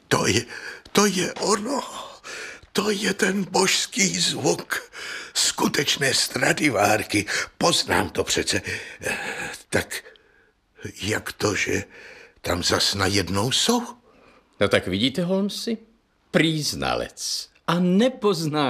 To je ono. To je ten božský zvuk skutečné Stradivárky. Poznám to přece. Tak jak to, že tam zas najednou jsou? No tak vidíte, Holmesi? Prý znalec. A nepozná